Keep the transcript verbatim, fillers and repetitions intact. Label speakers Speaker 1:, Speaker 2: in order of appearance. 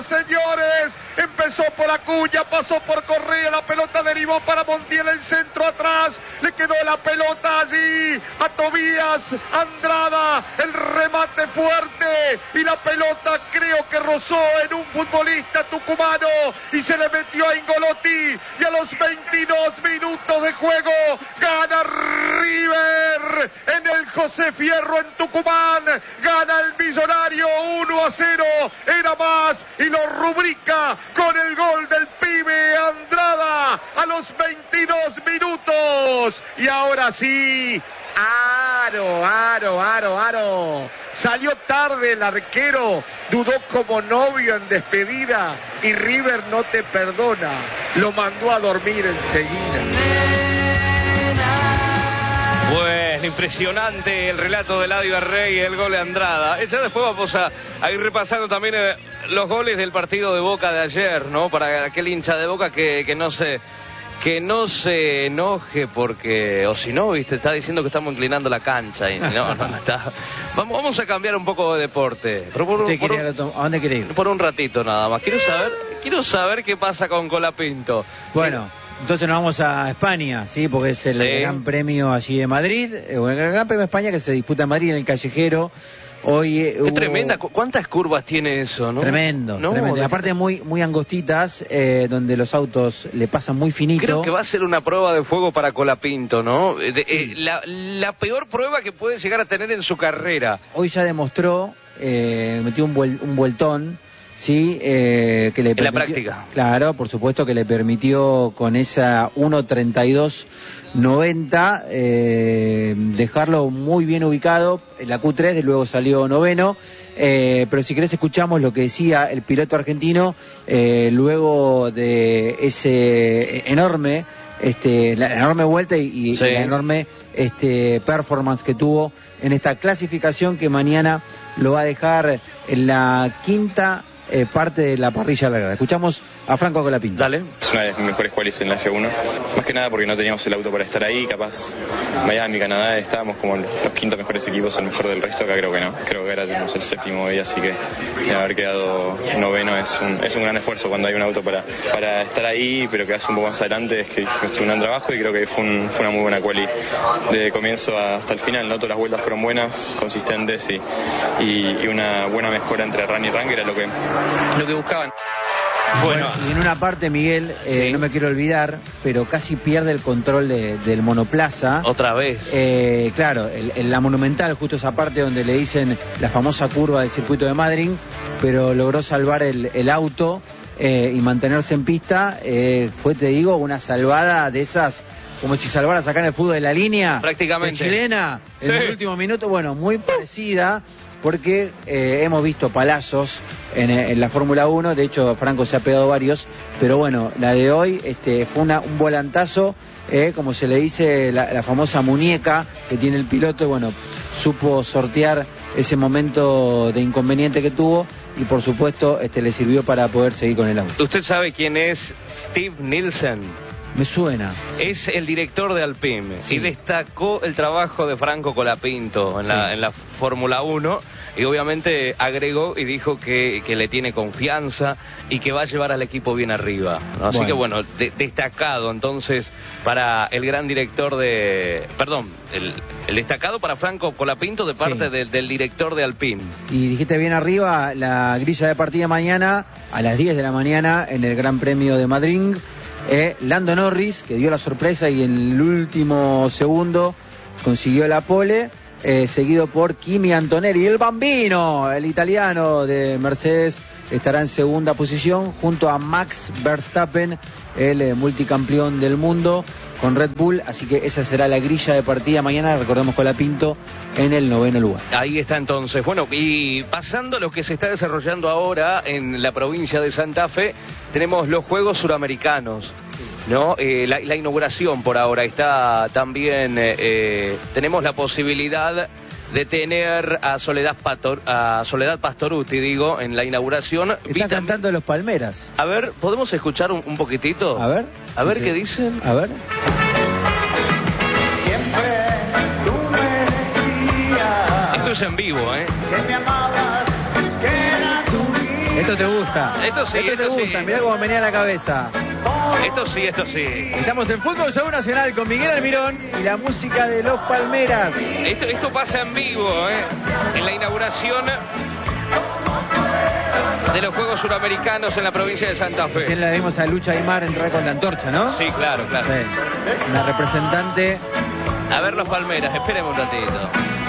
Speaker 1: más, señores. Empezó por Acuña, pasó por Correa, la pelota derivó para Montiel, el centro atrás, le quedó la pelota allí a Tobías Andrada, el remate fuerte y la pelota creo que rozó en un futbolista tucumano y se le metió a Ingolotti y a los veintidós minutos de juego gana River en el José Fierro en Tucumán, gana el Millonario uno a cero, era más y lo rubrica con el gol del pibe Andrada a los veintidós minutos. Y ahora sí, aro, aro, aro, aro. Salió tarde el arquero, dudó como novio en despedida y River no te perdona. Lo mandó a dormir enseguida.
Speaker 2: Bueno, impresionante el relato de Eladio Rey y el gol de Andrada. Ya después vamos a, a ir repasando también eh, los goles del partido de Boca de ayer, ¿no? Para aquel hincha de Boca que, que no se que no se enoje porque, o si no, viste, está diciendo que estamos inclinando la cancha y no, no, está. Vamos, vamos a cambiar un poco de deporte. Pero por,
Speaker 3: ¿Usted
Speaker 2: por
Speaker 3: quiere
Speaker 2: un,
Speaker 3: ir a, ¿A dónde quiere ir?
Speaker 2: Por un ratito nada más. Quiero saber, quiero saber qué pasa con Colapinto.
Speaker 3: Bueno. Sí. Entonces nos vamos a España, sí, porque es el sí. Gran Premio allí de Madrid, o el Gran Premio de España que se disputa en Madrid en el Callejero. Hoy eh,
Speaker 2: hubo... tremenda, ¿cuántas curvas tiene eso, no?
Speaker 3: Tremendo, no, tremendo. De... Aparte muy muy angostitas, eh, donde los autos le pasan muy finito.
Speaker 2: Creo que va a ser una prueba de fuego para Colapinto, ¿no? De, sí. eh, la, la peor prueba que puede llegar a tener en su carrera.
Speaker 3: Hoy ya demostró, eh, metió un, vuel, un vueltón. Sí, eh, que le permitió,
Speaker 2: en la práctica.
Speaker 3: Claro, por supuesto que le permitió con esa uno treinta y dos noventa eh, dejarlo muy bien ubicado en la Q tres, de luego salió noveno. Eh, pero si querés escuchamos lo que decía el piloto argentino eh, luego de ese enorme, este, la enorme vuelta y,
Speaker 2: sí.
Speaker 3: y la enorme este, performance que tuvo en esta clasificación que mañana lo va a dejar en la quinta Eh, parte de la parrilla larga. Escuchamos a Franco Colapinto.
Speaker 2: Dale.
Speaker 4: Es una de las mejores qualis en la F uno. Más que nada porque no teníamos el auto para estar ahí, capaz Miami, Canadá, estábamos como los quintos mejores equipos, el mejor del resto, acá creo que no. Creo que ahora tenemos el séptimo hoy, así que de haber quedado noveno es un, es un gran esfuerzo cuando hay un auto para, para estar ahí, pero que hace un poco más adelante, es que hicimos un gran trabajo y creo que fue, un, fue una muy buena quali de comienzo hasta el final, ¿no? Todas las vueltas fueron buenas, consistentes y, y, y una buena mejora entre run y run, que era lo que lo que buscaban.
Speaker 3: Bueno, y en una parte, Miguel, eh, sí. no me quiero olvidar, pero casi pierde el control de, del monoplaza.
Speaker 2: Otra vez.
Speaker 3: Eh, claro, el, el, la Monumental, justo esa parte donde le dicen la famosa curva del circuito de Madrid, pero logró salvar el, el auto eh, y mantenerse en pista. Eh, fue, te digo, una salvada de esas, como si salvaras acá en el fútbol de la línea.
Speaker 2: Prácticamente.
Speaker 3: De chilena, en
Speaker 2: sí.
Speaker 3: el último minuto, bueno, muy parecida. Porque eh, hemos visto palazos en, en la Fórmula uno, de hecho Franco se ha pegado varios, pero bueno, la de hoy este, fue una, un volantazo, eh, como se le dice, la, la famosa muñeca que tiene el piloto, y bueno, supo sortear ese momento de inconveniente que tuvo y por supuesto este, le sirvió para poder seguir con el auto.
Speaker 2: ¿Usted sabe quién es Steve Nielsen?
Speaker 3: Me suena.
Speaker 2: Sí. Es el director de Alpine, sí. Y destacó el trabajo de Franco Colapinto en la, sí. en la Fórmula uno y obviamente agregó y dijo que, que le tiene confianza y que va a llevar al equipo bien arriba, ¿no? Así bueno. que bueno, de, destacado entonces para el gran director de... Perdón, el, el destacado para Franco Colapinto de parte sí. de, del director de Alpine.
Speaker 3: Y dijiste bien arriba, la grilla de partida mañana a las diez de la mañana en el Gran Premio de Madrid. Eh, Lando Norris, que dio la sorpresa y en el último segundo consiguió la pole, eh, seguido por Kimi Antonelli. El bambino, el italiano de Mercedes, estará en segunda posición junto a Max Verstappen, el eh, multicampeón del mundo con Red Bull, así que esa será la grilla de partida mañana, recordemos Colapinto en el noveno lugar.
Speaker 2: Ahí está entonces. Bueno, y pasando a lo que se está desarrollando ahora en la provincia de Santa Fe, tenemos los Juegos Suramericanos, ¿no? Eh, la, la inauguración por ahora está también, eh, eh, tenemos la posibilidad de tener a Soledad, Pastor, a Soledad Pastorutti, digo, en la inauguración.
Speaker 3: Está
Speaker 2: Vita...
Speaker 3: cantando Los Palmeras.
Speaker 2: A ver, ¿podemos escuchar un, un poquitito?
Speaker 3: A ver.
Speaker 2: A ver
Speaker 3: sí.
Speaker 2: qué dicen.
Speaker 3: A ver.
Speaker 5: Siempre tú me decías
Speaker 2: Esto es en vivo, ¿eh?
Speaker 5: que me amabas, que era tu vida.
Speaker 3: Esto te gusta.
Speaker 2: Esto sí,
Speaker 3: esto te
Speaker 2: esto
Speaker 3: gusta.
Speaker 2: sí.
Speaker 3: Mirá cómo venía a la cabeza.
Speaker 2: Esto sí, esto sí.
Speaker 3: Estamos en Fútbol Show Nacional con Miguel Almirón y la música de Los Palmeras.
Speaker 2: Esto, esto pasa en vivo, ¿eh? En la inauguración de los Juegos Suramericanos en la provincia de Santa Fe.
Speaker 3: Recién la vimos a Lucha Aymar entrar con la antorcha, ¿no?
Speaker 2: Sí, claro, claro.
Speaker 3: Sí. Una representante.
Speaker 2: A ver los Palmeras, esperemos un ratito.